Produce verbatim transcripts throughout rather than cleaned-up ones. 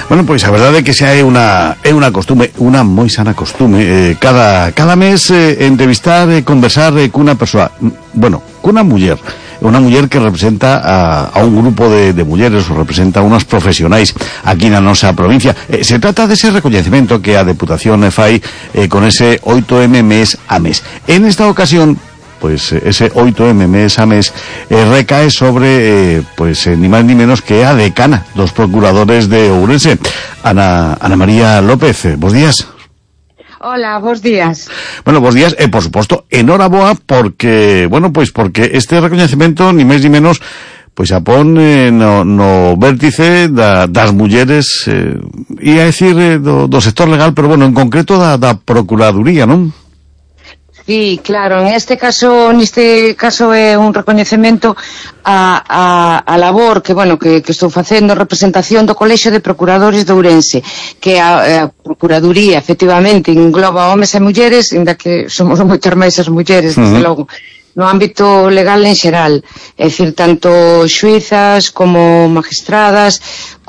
Bueno, pois a verdade é que xa é unha é unha costume, unha moi sana costume, eh, cada cada mes eh, entrevistar e eh, conversar eh, cunha persoa, bueno, cunha muller, unha muller que representa a, a un grupo de, de mulleres, ou representa unas profesionais aquí na nosa provincia. Eh, se trata dese recoñecemento que a Deputación fai eh, con ese oito eme mes a mes. En esta ocasión, pois ese oito eme mes a mes eh, recae sobre eh, pois eh, ni máis ni menos que a decana dos procuradores de Ourense, Ana, Ana María López. Eh, bos días. Hola, bos días. Bueno, bos días e, por suposto, enhoraboa porque, bueno, pois porque este recoñecemento ni máis ni menos pois a pon eh, no, no vértice da, das mulleres, eh, ia decir eh, do, do sector legal, pero bueno, en concreto da, da Procuraduría, non? Sí, claro, en este caso, neste caso é un recoñecemento a, a, a labor que, bueno, que, que estou facendo, representación do Colexio de Procuradores de Ourense, que a, a Procuraduría, efectivamente, engloba homes e mulleres, ainda que somos moitas máis as mulleres, desde uh-huh. logo, no ámbito legal en xeral, é dicir, tanto xuízas como magistradas,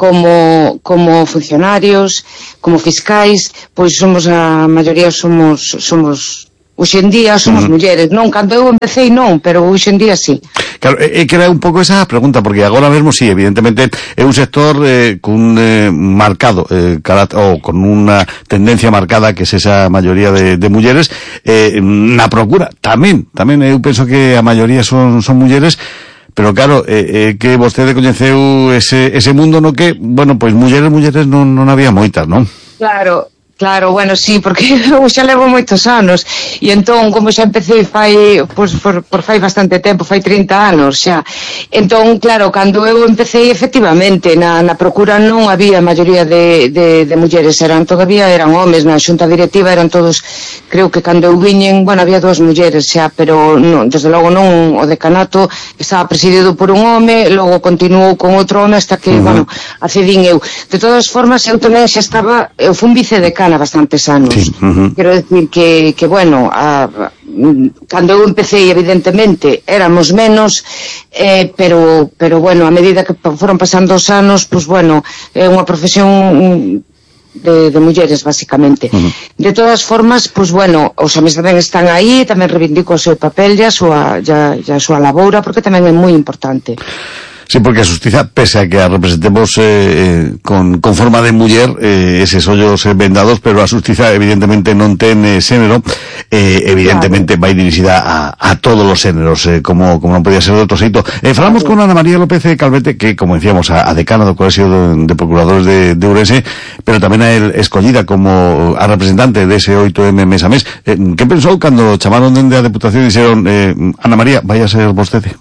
como, como funcionarios, como fiscais, pois somos, a maioría somos, somos hoxe en día somos uh-huh. mulleres, non, cando eu empecé non, pero hoxe en día sí. Claro, é que era un pouco esa pregunta, porque agora mesmo sí, evidentemente é un sector eh, cun eh, marcado eh, carat, ou con unha tendencia marcada que é esa maioría de, de mulleres eh, na procura, tamén, tamén eu penso que a maioría son, son mulleres, pero claro, eh, eh, que vostede coñeceu ese, ese mundo no que, bueno, pois mulleres, mulleres non, non había moitas, non? Claro. Claro, bueno, sí, porque eu xa levo moitos anos e entón, como xa empecé fai, pois, por, por fai bastante tempo, fai trinta anos xa, entón, claro, cando eu empecé, efectivamente, na, na procura non había maioría de, de, de mulleres, eran todavía eran homes, na xunta directiva eran todos, creo que cando eu viñen, bueno, había dúas mulleres xa, pero non, desde logo non, o decanato estaba presidido por un home, logo continuou con outro home hasta que, uh-huh. bueno, accedín eu. De todas formas, eu tamén xa estaba, eu fui un vicedecano a bastantes anos. Sí, uh-huh. Quero decir que, que bueno, a, a, cando eu empecé, evidentemente, éramos menos, eh, pero, pero bueno, a medida que foron pasando os anos, pues bueno, é unha profesión de, de mulleres, basicamente. Uh-huh. De todas formas, pues bueno, os homes tamén están aí, tamén reivindico o seu papel e a súa, ya, ya a súa laboura, porque tamén é moi importante. Sí, porque a xustiza, pese a que a representemos eh, con, con forma de muller, eh, eses ollos eh, vendados, pero a xustiza evidentemente non ten eh, xénero, eh, evidentemente claro. vai dirixida a, a todos os xéneros, eh, como, como non podía ser de outro xeito. Eh, falamos claro. con Ana María López Calvete, que, como decíamos, a, a decana do Colexio de, de Procuradores de, de Ourense, pero tamén a el escollida como a representante dese oito eme mes a mes. Eh, que pensou cando chamaron dende a Deputación e dixeron, eh, Ana María, vai a ser vostede?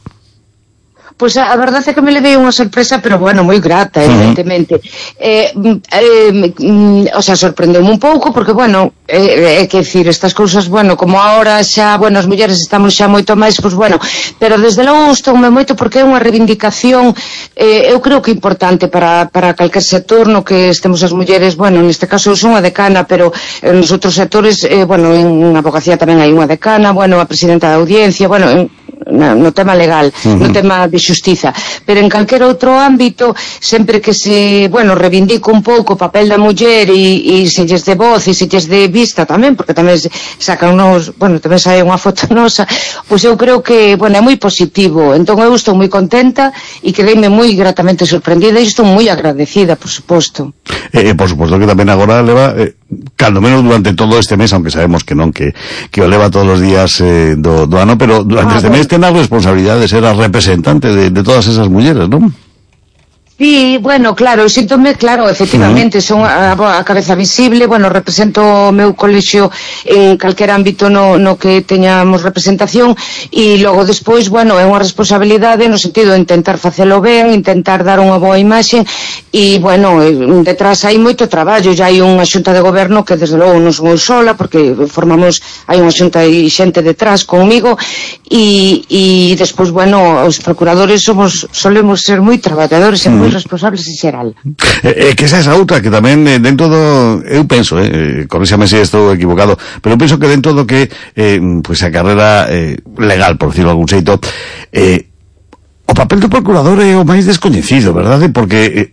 Pois a verdade é que me levei unha sorpresa, pero bueno, moi grata, evidentemente. Uh-huh. eh, eh, o sea, sorprendeu-me un pouco, porque, bueno, é eh, que decir, estas cousas, bueno, como ahora xa, bueno, as mulleres estamos xa moito máis, pois bueno, pero desde logo gustoume moito porque é unha reivindicación, eh, eu creo que importante para, para calquer sector no que estemos as mulleres, bueno, neste caso eu son unha decana, pero nos outros sectores, eh, bueno, en abogacía tamén hai unha decana, bueno, a presidenta da audiencia, bueno, en, no, no tema legal, uh-huh. no tema de xustiza, pero en calquer outro ámbito, sempre que se, bueno, reivindico un pouco o papel da muller e, e se lles de voz e se lles de vista tamén, porque tamén sacan nos, bueno, tamén sai unha foto nosa, pois eu creo que, bueno, é moi positivo, entón eu estou moi contenta e quedeime moi gratamente sorprendida e estou moi agradecida, por suposto. Eh, por suposto que tamén agora leva, eh, cando menos durante todo este mes, aunque sabemos que non, que, que o leva todos os días eh, do, do ano, pero durante ah, este mes ten a responsabilidade de ser a representante de, de todas esas mulleres, non? Sí, bueno, claro, síntome, claro, efectivamente, son a, a cabeza visible, bueno, represento o meu colexio en calquer ámbito no, no que teñamos representación e logo despois, bueno, é unha responsabilidade no sentido de intentar facelo ben, intentar dar unha boa imaxe e, bueno, detrás hai moito traballo, já hai unha xunta de goberno que desde logo non son eu sola, porque formamos, hai unha xunta e xente detrás comigo e, e despois, bueno, os procuradores somos, solemos ser moi traballadores e moi responsables en xeral. É eh, que esa é esa outra que tamén eh, dentro do, eu penso, eh, corríxame se estou equivocado, pero eu penso que dentro do que eh, pois a carreira eh, legal, por decirlo algún xeito, eh, o papel do procurador é o máis descoñecido, verdade? Porque eh,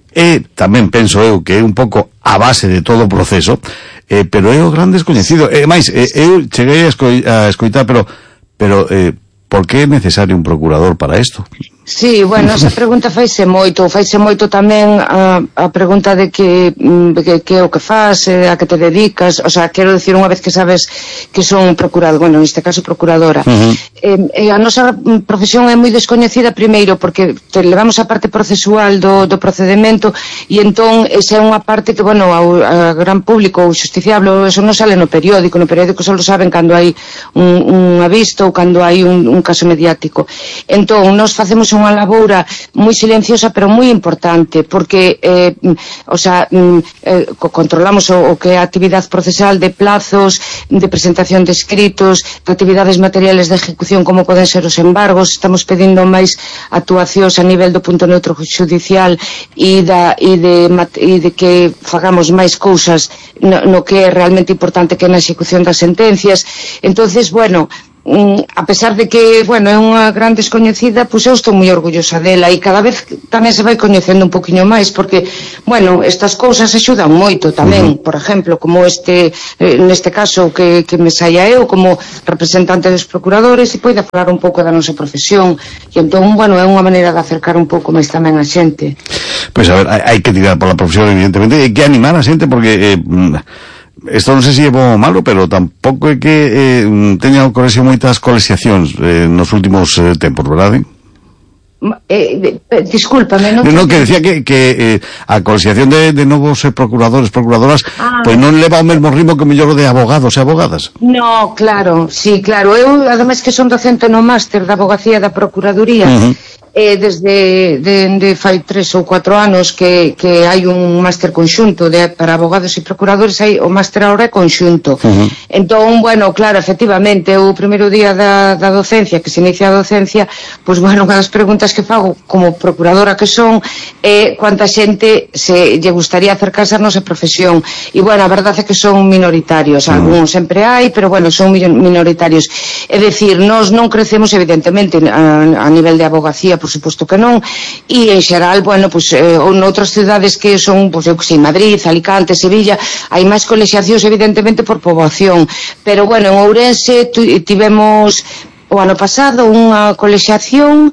é, tamén penso eu, que é un pouco a base de todo o proceso, eh, pero é o gran descoñecido. E máis, eh, eu cheguei a, esco a escoitar, pero, pero eh, por que é necesario un procurador para isto? Sí, bueno, esa pregunta faise moito, faise moito tamén a, a pregunta de que, que, que é o que faz, a que te dedicas, o sea, quero dicir, unha vez que sabes que son procurador, bueno, neste caso procuradora, uh-huh. eh, a nosa profesión é moi descoñecida primeiro porque te levamos a parte procesual do, do procedimento e entón esa é unha parte que, bueno, ao, a gran público, o justiciable, eso non sale no periódico, no periódico só lo saben cando hai un, un avisto ou cando hai un, un caso mediático. Entón, nos facemos un unha laboura moi silenciosa pero moi importante porque eh, o sea, eh, controlamos o, o que é a actividade procesal de plazos, de presentación de escritos, de actividades materiales de ejecución como poden ser os embargos. Estamos pedindo máis actuacións a nivel do punto neutro judicial e, da, e, de, e de que fagamos máis cousas no, no que é realmente importante que é na execución das sentencias. Entonces, bueno, a pesar de que, bueno, é unha gran descoñecida, pois eu estou moi orgullosa dela e cada vez tamén se vai coñecendo un poquinho máis porque, bueno, estas cousas axudan moito tamén, uh-huh. por exemplo, como este eh, neste caso que, que me saia eu como representante dos procuradores e poida falar un pouco da nosa profesión e entón, bueno, é unha maneira de acercar un pouco máis tamén a xente. Pois a ver, hai, hai que tirar pola profesión evidentemente, hai que animar a xente porque... Eh, Esto non sei se é bom ou malo, pero tampouco é que eh, teña ocorresido moitas colexiacións eh, nos últimos eh, tempos, verdade? Eh, eh, discúlpame, non? No, que decía que, que eh, a colexiación de, de novos eh, procuradores, procuradoras, ah. pois non leva ao mesmo ritmo que mellor de abogados e abogadas. No, claro, sí, claro. Eu, ademais que son docente no máster da abogacía da Procuraduría, uh-huh. eh, desde de, de fai tres ou cuatro anos que, que hai un máster conxunto de, para abogados e procuradores, hai o máster ahora é conxunto. Uh-huh. Entón, bueno, claro, efectivamente, o primeiro día da, da docencia, que se inicia a docencia, pois, bueno, unha das preguntas que fago como procuradora que son é eh, cuánta xente se lle gustaría acercarse a nosa profesión. E, bueno, a verdade é que son minoritarios. Uh-huh. Algúns sempre hai, pero, bueno, son minoritarios. É dicir, nós non crecemos, evidentemente, a, a nivel de abogacía, por suposto que non, e en xeral, bueno, pues, eh, ou noutras cidades que son, pues, eu que sei, Madrid, Alicante, Sevilla, hai máis colexiacións evidentemente por poboación, pero bueno, en Ourense tivemos o ano pasado unha colexiación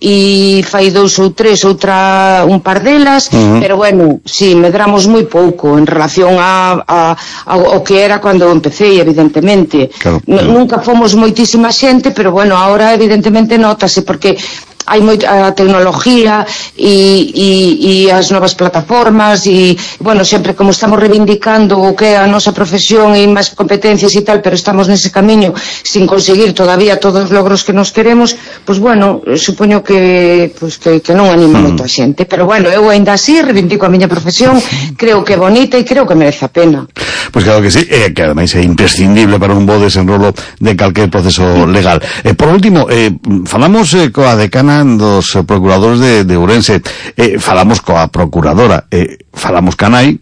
e fai dous ou tres outra un par delas, uh-huh. pero bueno, si, sí, medramos moi pouco en relación a, a, a ao que era cando empecé, evidentemente. Claro, claro. Nunca fomos moitísima xente, pero bueno, ahora evidentemente notase porque hai moita tecnología e, e, e as novas plataformas e, bueno, sempre como estamos reivindicando o que é a nosa profesión e máis competencias e tal, pero estamos nese camiño sin conseguir todavía todos os logros que nos queremos, pois, bueno, supoño que, pues, que, que non anima mm. moito a xente, pero, bueno, eu ainda así reivindico a miña profesión, creo que é bonita e creo que merece a pena. Pois claro que sí, e que ademais é imprescindible para un bo desenrolo de calquer proceso legal. Eh, por último, eh, falamos eh, coa decana dos procuradores de, de Ourense, eh, falamos coa procuradora, eh, falamos canai,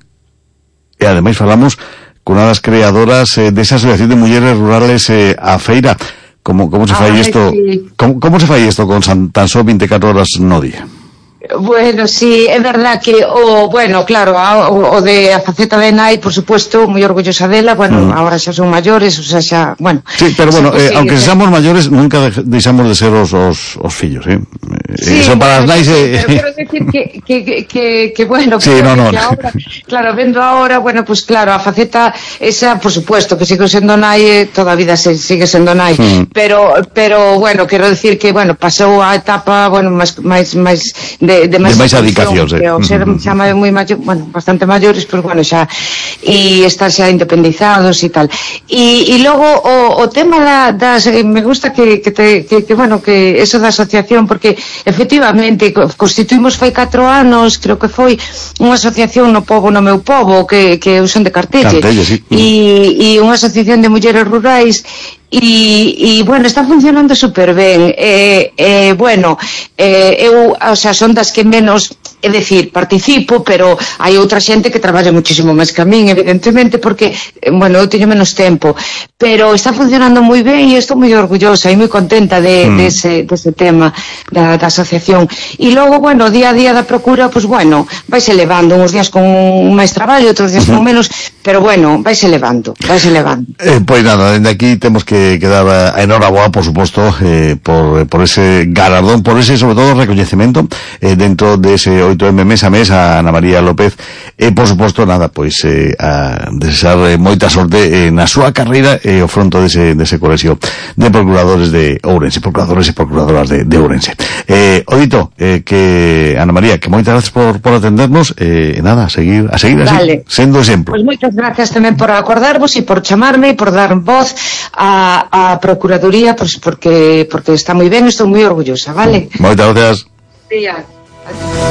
e ademais falamos cunha das creadoras eh, desa asociación de mulleres rurales eh, a Feira. Como, como se fai isto? Sí. Como, como se fai isto con tan só vinte e catro horas no día? Bueno, sí, é verdad que o, bueno, claro, o, o de a faceta de nai, por supuesto, moi orgullosa dela, bueno, mm. agora xa son maiores, o sea, xa, bueno. Sí, pero bueno, eh, aunque sexamos maiores, nunca deixamos de ser os, os, os fillos, eh? Sí, eso para as nais eh... pero quero decir que, que, que, que bueno, sí, que, no, no. que ahora, claro, vendo ahora, bueno, pues claro, a faceta esa, por supuesto, que sigo sendo nai, eh, toda a vida se, sigue sendo nai, mm. pero, pero, bueno, quero decir que, bueno, pasou a etapa, bueno, máis, máis, máis de de máis adicacións, eh. o ser xa moi maior, bueno, bastante maiores, pois, pues, bueno, xa e estar xa independizados e tal. E, e logo o, o tema da, das, me gusta que, que, te, que, que, bueno, que eso da asociación, porque efectivamente constituímos fai catro anos, creo que foi unha asociación no pobo, no meu pobo, que, que eu son de Cartelle, Cartelle, sí. e, e unha asociación de mulleres rurais. E, e, bueno, está funcionando super ben, e, e, bueno, e, eu, o sea, son das que menos é dicir, participo, pero hai outra xente que traballa muchísimo máis que a min, evidentemente, porque, bueno, eu teño menos tempo, pero está funcionando moi ben e estou moi orgullosa e moi contenta de, mm. de, ese, de ese tema da, da asociación. E logo, bueno, día a día da procura, pues bueno, vaise levando, uns días con máis traballo, outros días con menos, pero bueno, vaise levando, vaise levando. Eh, pois nada, dende aquí temos que, que dar a enhoraboa, por suposto, eh, por, por ese galardón, por ese, sobre todo, recoñecemento eh, dentro de ese oito eme mes a mes a Ana María López, e, eh, por suposto, nada, pois, eh, a desexar eh, moita sorte eh, na súa carreira e eh, o fronto dese, dese colegio de procuradores de Ourense, procuradores e procuradoras de, de Ourense. Eh, Odito, eh, que, Ana María, que moitas gracias por, por atendernos, e eh, nada, a seguir, a seguir así, vale. Sendo exemplo. Pois moitas gracias tamén por acordarvos e por chamarme e por dar voz a, a Procuraduría, pois porque, porque está moi ben, estou moi orgullosa, vale? Moitas gracias. Sí, ya.